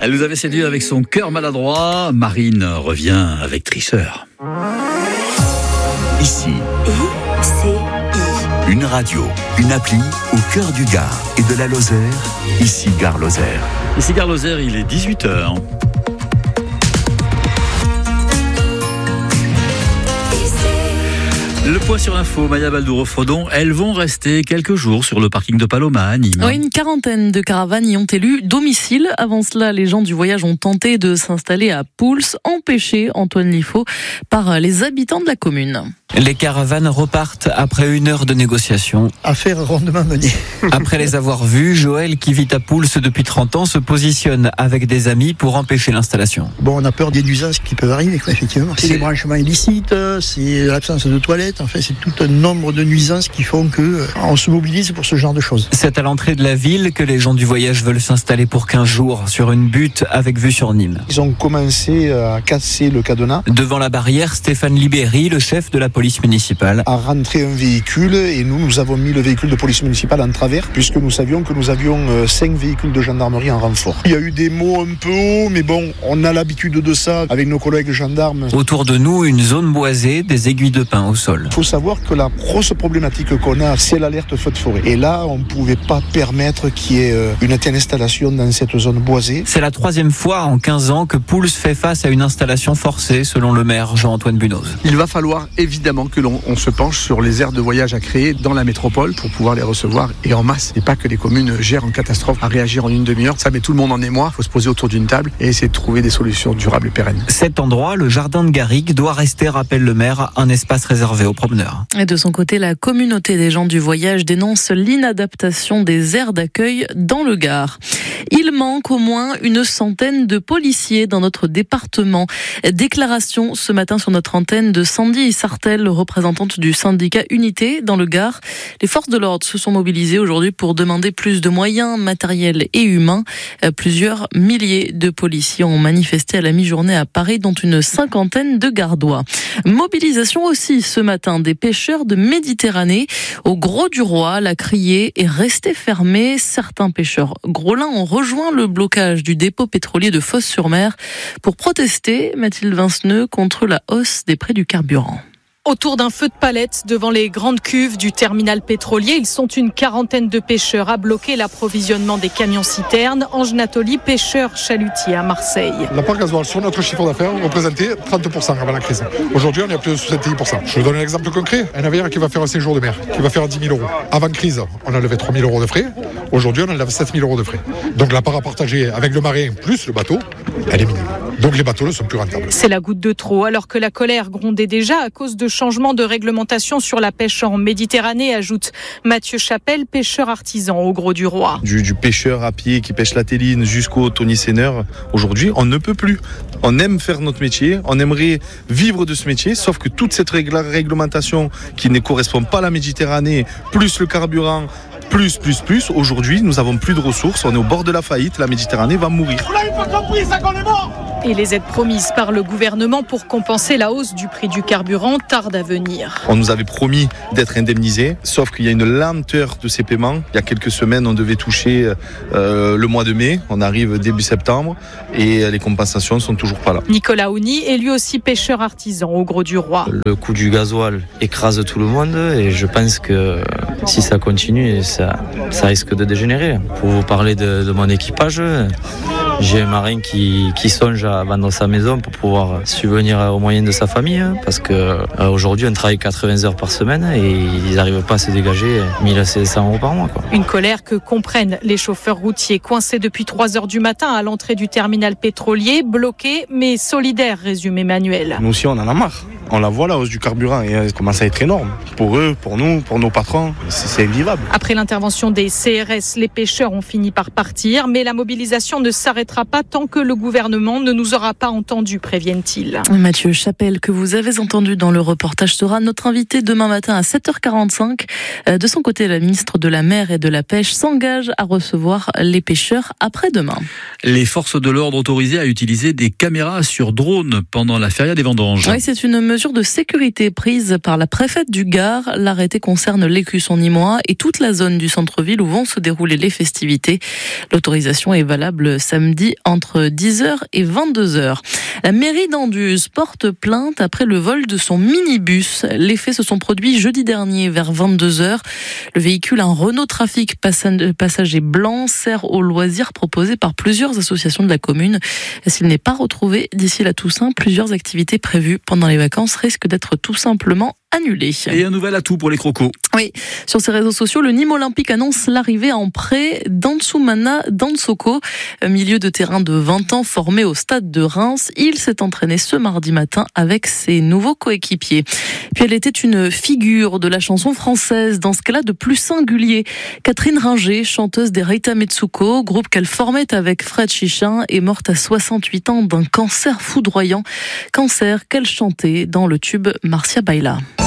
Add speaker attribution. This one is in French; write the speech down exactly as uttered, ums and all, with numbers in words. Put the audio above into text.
Speaker 1: Elle nous avait séduit avec son cœur maladroit. Marine revient avec Tricheur.
Speaker 2: Ici,
Speaker 3: I C I.
Speaker 2: une radio, une appli au cœur du Gard et de la Lozère. Ici Gare Lozère.
Speaker 1: Ici Gare Lozère, il est dix-huit heures. Le point sur l'info, Maya Baldouro-Frodon, elles vont rester quelques jours sur le parking de Paloma à Nîmes.
Speaker 4: Oui, une quarantaine de caravanes y ont élu domicile. Avant cela, les gens du voyage ont tenté de s'installer à Pouls, empêchés, Antoine Liffaut, par les habitants de la commune.
Speaker 5: Les caravanes repartent après une heure de négociation.
Speaker 6: Affaire rondement menée.
Speaker 5: Après les avoir vues, Joël, qui vit à Pouls depuis trente ans, se positionne avec des amis pour empêcher l'installation.
Speaker 6: Bon, on a peur des nuisances qui peuvent arriver, quoi, effectivement. C'est les branchements illicites, c'est l'absence de toilettes, en fait, c'est tout un nombre de nuisances qui font qu'on se mobilise pour ce genre de choses.
Speaker 5: C'est à l'entrée de la ville que les gens du voyage veulent s'installer pour quinze jours, sur une butte avec vue sur Nîmes.
Speaker 7: Ils ont commencé à casser le cadenas.
Speaker 5: Devant la barrière, Stéphane Libéry, le chef de la police municipale,
Speaker 7: a rentré un véhicule et nous, nous avons mis le véhicule de police municipale en travers puisque nous savions que nous avions cinq véhicules de gendarmerie en renfort. Il y a eu des mots un peu hauts, mais bon, on a l'habitude de ça avec nos collègues gendarmes.
Speaker 5: Autour de nous, une zone boisée, des aiguilles de pin au sol.
Speaker 7: Il faut savoir que la grosse problématique qu'on a, c'est l'alerte feu de forêt. Et là, on ne pouvait pas permettre qu'il y ait une telle installation dans cette zone boisée.
Speaker 5: C'est la troisième fois en quinze ans que Pouls fait face à une installation forcée, selon le maire Jean-Antoine Bunoz.
Speaker 8: Il va falloir évidemment que l'on on se penche sur les aires de voyage à créer dans la métropole pour pouvoir les recevoir et en masse. Et pas que les communes gèrent en catastrophe à réagir en une demi-heure. Ça met tout le monde en émoi. Il faut se poser autour d'une table et essayer de trouver des solutions durables et pérennes.
Speaker 5: Cet endroit, le jardin de Garrigue, doit rester, rappelle le maire, un espace réservé aux promeneurs.
Speaker 4: Et de son côté, la communauté des gens du voyage dénonce l'inadaptation des aires d'accueil dans le Gard. Il manque au moins une centaine de policiers dans notre département. Déclaration ce matin sur notre antenne de Sandy Sartel, représentante du syndicat Unité dans le Gard. Les forces de l'ordre se sont mobilisées aujourd'hui pour demander plus de moyens matériels et humains. Plusieurs milliers de policiers ont manifesté à la mi-journée à Paris, dont une cinquantaine de Gardois. Mobilisation aussi ce matin des pêcheurs de Méditerranée. Au Gros du Roi, la criée est restée fermée. Certains pêcheurs grolins ont rejoint le blocage du dépôt pétrolier de Fos-sur-Mer pour protester, Mathilde Vinceneux, contre la hausse des prix du carburant.
Speaker 9: Autour d'un feu de palette devant les grandes cuves du terminal pétrolier, ils sont une quarantaine de pêcheurs à bloquer l'approvisionnement des camions-citernes. Ange Nathalie, pêcheur chalutier à Marseille.
Speaker 10: La part gasoil sur notre chiffre d'affaires représentait trente pour cent avant la crise. Aujourd'hui, on est à plus de soixante-dix pour cent. Je vous donne un exemple concret. Un navire qui va faire un séjour de mer, qui va faire dix mille euros. Avant crise, on enlevait trois mille euros de frais. Aujourd'hui, on enlève sept mille euros de frais. Donc la part à partager avec le marin plus le bateau, elle est minime. Donc les bateaux ne sont plus rentables.
Speaker 9: C'est la goutte de trop, alors que la colère grondait déjà à cause de changement de réglementation sur la pêche en Méditerranée, ajoute Mathieu Chapelle, pêcheur artisan au Gros du Roi.
Speaker 11: Du, du pêcheur à pied qui pêche la téline jusqu'au Tony Senneur, aujourd'hui on ne peut plus. On aime faire notre métier, on aimerait vivre de ce métier, sauf que toute cette règle, réglementation qui ne correspond pas à la Méditerranée, plus le carburant, plus, plus, plus, aujourd'hui nous avons plus de ressources, on est au bord de la faillite, la Méditerranée va mourir.
Speaker 9: On n'a pas compris ça qu'on est mort. Et les aides promises par le gouvernement pour compenser la hausse du prix du carburant tardent à venir.
Speaker 11: On nous avait promis d'être indemnisés, sauf qu'il y a une lenteur de ces paiements. Il y a quelques semaines, on devait toucher euh, le mois de mai, on arrive début septembre et les compensations ne sont toujours pas là.
Speaker 9: Nicolas Ouni est lui aussi pêcheur artisan au Gros du Roi.
Speaker 12: Le coût du gasoil écrase tout le monde et je pense que si ça continue, ça, ça risque de dégénérer. Pour vous parler de, de mon équipage, j'ai un marin qui, qui songe à vendre sa maison pour pouvoir subvenir aux moyens de sa famille, hein, parce que euh, aujourd'hui on travaille quatre-vingts heures par semaine et ils n'arrivent pas à se dégager mille cinq cents euros par mois, quoi.
Speaker 9: Une colère que comprennent les chauffeurs routiers coincés depuis trois heures du matin à l'entrée du terminal pétrolier, bloqués mais solidaires, résume Emmanuel.
Speaker 11: Nous aussi on en a marre. On la voit la hausse du carburant et elle commence à être énorme. Pour eux, pour nous, pour nos patrons, c'est, c'est invivable.
Speaker 9: Après l'intervention des C R S, les pêcheurs ont fini par partir, mais la mobilisation ne s'arrêtera pas tant que le gouvernement ne nous aura pas entendus, préviennent-ils.
Speaker 4: Mathieu Chapelle, que vous avez entendu dans le reportage, sera notre invité demain matin à sept heures quarante-cinq. De son côté, la ministre de la Mer et de la Pêche s'engage à recevoir les pêcheurs après-demain.
Speaker 1: Les forces de l'ordre autorisées à utiliser des caméras sur drone pendant la feria des vendanges.
Speaker 4: Oui, c'est une mesure mesures de sécurité prises par la préfète du Gard. L'arrêté concerne l'Écusson-Nîmois et toute la zone du centre-ville où vont se dérouler les festivités. L'autorisation est valable samedi entre dix heures et vingt-deux heures. La mairie d'Anduze porte plainte après le vol de son minibus. Les faits se sont produits jeudi dernier vers vingt-deux heures. Le véhicule, un Renault Trafic passager blanc, sert aux loisirs proposés par plusieurs associations de la commune. S'il n'est pas retrouvé d'ici la Toussaint, plusieurs activités prévues pendant les vacances risquent d'être tout simplement annulé.
Speaker 1: Et un nouvel atout pour les crocos.
Speaker 4: Oui, sur ses réseaux sociaux, le Nîmes Olympique annonce l'arrivée en prêt d'Ansoumana Dansoko, milieu de terrain de vingt ans formé au stade de Reims. Il s'est entraîné ce mardi matin avec ses nouveaux coéquipiers. Puis elle était une figure de la chanson française, dans ce cas-là de plus singulier. Catherine Ringer, chanteuse des Reita Metsuko, groupe qu'elle formait avec Fred Chichin, est morte à soixante-huit ans d'un cancer foudroyant. Cancer qu'elle chantait dans le tube Marcia Baila.